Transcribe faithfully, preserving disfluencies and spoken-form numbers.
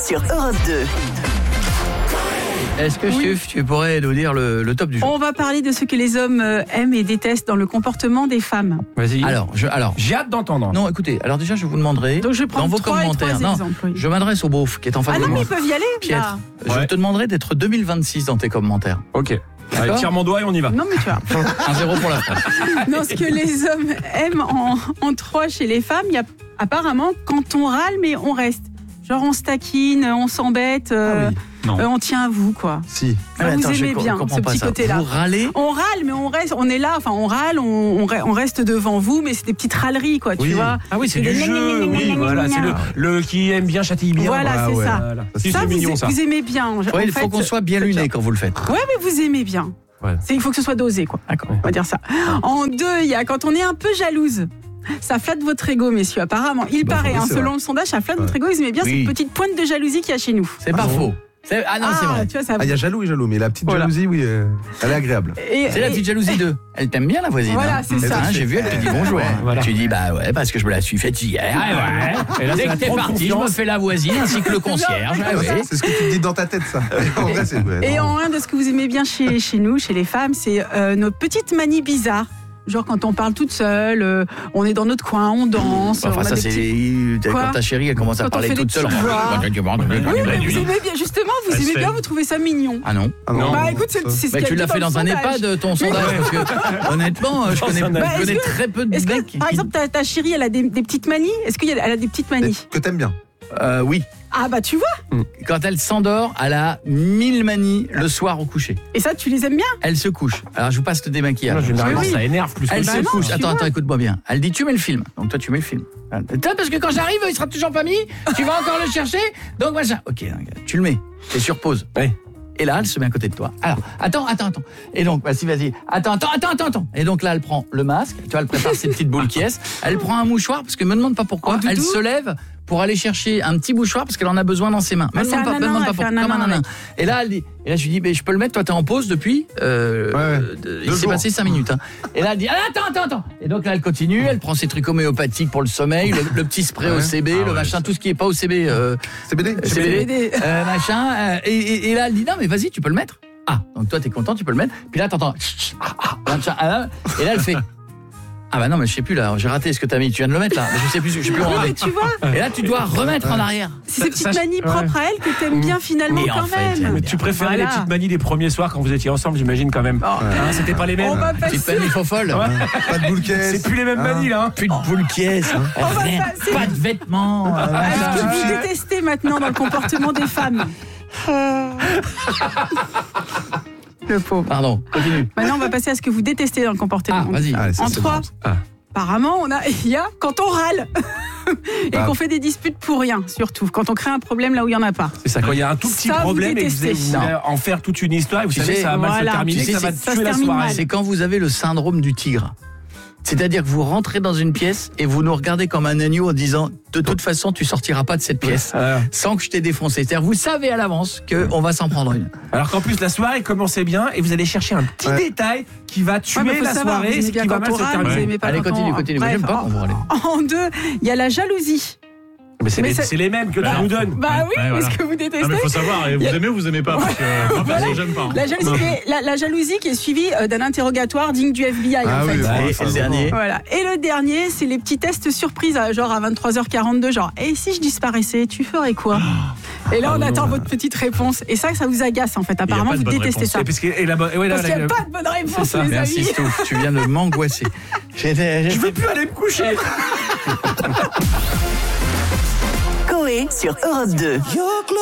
sur Europe deux. Est-ce que Oui. Stuf, tu pourrais nous dire le, le top du jour? On va parler de ce que les hommes euh, aiment et détestent dans le comportement des femmes. Vas-y. Alors, je, alors, J'ai hâte d'entendre. non, écoutez, alors déjà, je vous demanderai, Donc je prends dans vos trois et commentaires, trois non, exemples, oui. je m'adresse au beauf qui est en face Ah de non, mais moi. ils peuvent y aller. Piètre, là. je Ouais. te demanderai d'être deux mille vingt-six dans tes commentaires. Ok. Allez, D'accord. tire mon doigt et on y va. Non, mais tu vois. un zéro pour la France. Non, ce que les hommes aiment en, en trois chez les femmes, il y a apparemment quand on râle, mais on reste. Genre on se taquine, on s'embête, euh, Non. euh, on tient à vous, quoi. Si. Ça, vous Attends, je aimez co- bien comprends ce pas petit ça. côté-là. Vous râlez? On râle, mais on reste, on est là, enfin on râle, on, on re- on reste devant vous, mais c'est des petites râleries, quoi, tu Oui. vois. Ah oui, c'est Et du le jeu. gna, gna, gna, Oui, gna, voilà, gna, c'est le, gna. le qui aime bien châtie bien. Voilà, c'est ouais. ça. Voilà. Si, Ça, c'est vous, mignon ça. vous aimez bien. En Ouais, en il faut fait, qu'on soit bien c'est luné bien. quand vous le faites. Ouais, mais vous aimez bien. Ouais. C'est, il faut que ce soit dosé, quoi. D'accord. On va dire ça. En deux, il y a quand on est un peu jalouse. Ça flatte votre ego, messieurs, apparemment. Il Bah, paraît, oui, hein, c'est selon vrai. le sondage, ça flatte Ouais. votre ego. Vous aimez bien Oui. cette petite pointe de jalousie qu'il y a chez nous. C'est pas bon faux. C'est- Ah non, c'est vrai. tu vois, ça. Ah, il y a jaloux et jaloux, mais la petite Voilà. jalousie, oui, euh, elle est agréable. Et- C'est la et- petite jalousie deux. Elle t'aime bien la voisine. Voilà, hein. c'est ça. Hein, j'ai vu, elle te dit bonjour. hein. Voilà. Tu dis bah ouais, parce que je me la suis faite hier. Ah ouais. Et là, Dès c'est que la t'es trop parti, je me confiance. fais la voisine ainsi que le concierge. Ah ouais. C'est ce que tu te dis dans ta tête, ça. En vrai, c'est ouais, Et non. en un de ce que vous aimez bien chez, chez nous, chez les femmes, c'est euh, nos petites manies bizarres. Genre quand on parle toute seule, euh, on est dans notre coin, on danse. Enfin, on a ça, des c'est petits- quand Quoi ta chérie elle commence à Quand on parler fait des toute seule. petites voix. Oui, mais vous aimez bien, justement, vous Elle aimez se bien, fait. vous trouvez ça mignon. Ah non. Ah Non. Bah écoute, c'est, c'est ce Bah, qu'il y a tu dit l'as fait le dans un sondage. EHPAD, ton sondage, parce que honnêtement, je connais, Dans un je Bah, est-ce connais que- très peu de Est-ce mecs. que, par exemple, ta, ta chérie, elle a des, des petites manies? Est-ce qu'elle a, elle a des petites manies? Que t'aimes bien. Euh, oui. Ah bah tu vois. Quand elle s'endort, elle a mille manies le soir au coucher. Et ça, tu les aimes bien? Elle se couche. Alors je vous passe le démaquillage. Moi, généralement, Oui, oui. ça énerve plus que Elle Bah se non, couche. tu Attends, vois. attends, écoute-moi bien. Elle dit tu mets le film. Donc toi tu mets le film. Attends, parce que quand j'arrive, il sera toujours pas mis. Tu vas encore le chercher. Donc machin. Ok, tu le mets. T'es sur pause. Oui. Et là, elle se met à côté de toi. Alors, attends, attends, attends. Et donc, vas-y, vas-y. Attends, attends, attends, attends, attends. Et donc là, elle prend le masque. Tu vois, elle prépare ses petites boules qui est. Elle prend un mouchoir parce que me demande pas pourquoi. En doudou. Elle se lève pour aller chercher un petit mouchoir parce qu'elle en a besoin dans ses mains. Me Ah, c'est demande un pas, me nanan, demande pas elle fait pourquoi. un Comme un nanan nanan. Et là, elle dit, et là, je lui dis, mais je peux le mettre. Toi, t'es en pause depuis. Euh, Ouais, ouais. euh, il Deux s'est jours. passé cinq minutes. Hein. Et là, elle dit, ah, attends, attends, attends. Et donc là, elle continue. Elle prend ses trucs homéopathiques pour le sommeil, le, le petit spray au Ouais. C B, Ah le ouais, machin, ça. tout ce qui est pas au C B. Euh, C B D. C B D, C B D. euh, machin. euh, et, et- et là, elle dit non, mais vas-y, tu peux le mettre. Ah, donc toi, t'es content, tu peux le mettre. Puis là, t'entends. Ah, ah, machin, ah, là. Et là, elle fait. Ah bah non, mais je sais plus là, j'ai raté ce que t'as mis. Tu viens de le mettre là. Mais je sais plus, je sais plus où on en Non, mais est. tu vois, Et là, tu dois remettre en arrière. c'est ces petites ça- manies ouais. propres à elle que t'aimes bien finalement Mais en quand fait, même. j'aime Mais tu préférais Voilà. les petites manies des premiers soirs quand vous étiez ensemble, j'imagine quand même. Oh. Hein, c'était pas les mêmes. On va Petite passer. manie faux folle. Pas de boule caisse. C'est plus les mêmes manies là. Hein. Plus de boule pièce. On va Rien, passer. pas de vêtements. euh, Est-ce machin. que vous détestez maintenant dans le comportement des femmes? Le pauvre. Pardon, continue. Maintenant, on va passer à ce que vous détestez dans le comportement. Ah, vas-y. Allez, ça, En c'est trois. bon. Ah. Apparemment, on a, il y a quand on râle et Ah. qu'on fait des disputes pour rien, surtout quand on crée un problème là où il y en a pas. C'est ça, quand il y a un tout petit Ça, vous problème et que vous, détestez. vous allez en faire toute une histoire et vous Tu savez sais, ça va mal voilà. se terminer, Tu sais, ça va c'est- ça tuer se la termine soirée. mal. C'est quand vous avez le syndrome du tigre. C'est-à-dire que vous rentrez dans une pièce et vous nous regardez comme un agneau en disant de toute façon tu sortiras pas de cette pièce Alors, sans que je t'ai défoncé. C'est-à-dire vous savez à l'avance qu'on va s'en prendre une. alors qu'en plus la soirée commençait bien et vous allez chercher un petit Ouais. détail qui va tuer Ouais, mais faut la savoir, soirée, vous ce aimez qui bien va quand mal on se râle, vous terminer. aimez pas Allez, quand continue, on- continue. Moi, Bref, j'aime pas quand vous râlez. En deux, il y a la jalousie. Mais c'est Mais les, c'est- c'est les mêmes que tu nous donnes. Bah oui, ouais, mais voilà. ce que vous détestez. Non mais faut savoir, et vous Il y a- aimez ou vous aimez pas parce que moi perso j'aime pas. hein. La jalousie, qui est, la, la jalousie qui est suivie euh, d'un interrogatoire digne du F B I Ah en fait. oui, Allez, ouais, c'est le ça, dernier. Voilà. Et le dernier, c'est les petits tests surprises, à- genre à vingt-trois heures quarante-deux, genre, et si je disparaissais, tu ferais quoi? Et là, on Ah, attend non. votre petite réponse. Et ça, ça vous agace en fait. Apparemment, pas de vous bonne détestez réponse. ça. Et parce que, et la bonne- et ouais, là, Parce qu'il n'y là, a pas de bonne réponse, c'est ça. les Merci amis. Stouff, tu viens de m'angoisser. J'étais- je veux plus aller me coucher. Coé sur Europe deux.